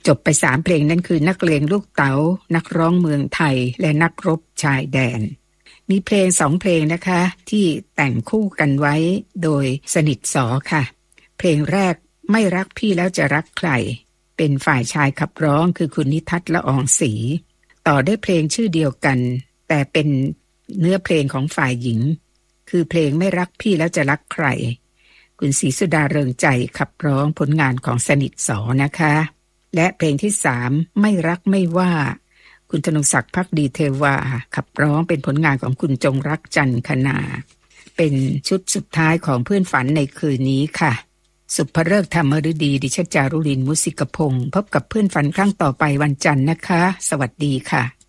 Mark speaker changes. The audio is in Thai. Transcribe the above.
Speaker 1: บไป3เพลงนั่นคือนักเลงลูกเต๋านักร้องเมืองไทยและนักรบชายแดนมีเพลง2เพลงนะคะที่แต่งคู่กันไว้โดยสนิทสอค่ะเพลงแรกไม่รักพี่แล้วจะรักใครเป็นฝ่ายชายขับร้องคือคุณนิทัศน์ละอองศรีต่อด้วยเพลงชื่อเดียวกันแต่เป็นเนื้อเพลงของฝ่ายหญิงคือเพลงไม่รักพี่แล้วจะรักใครคุณศรีสุดาเริงใจขับร้องผลงานของสนิทสอนะคะและเพลงที่3ไม่รักไม่ว่าคุณธนงศักดิ์ภักดีเทวาขับร้องเป็นผลงานของคุณจงรักจันทร์คณาเป็นชุดสุดท้ายของเพื่อนฝันในคืนนี้ค่ะสุภฤกษ์ธรรมฤดีดิฉันจารุลินมุสิกพงศ์พบกับเพื่อนฝันครั้งต่อไปวันจันทร์นะคะสวัสดีค่ะ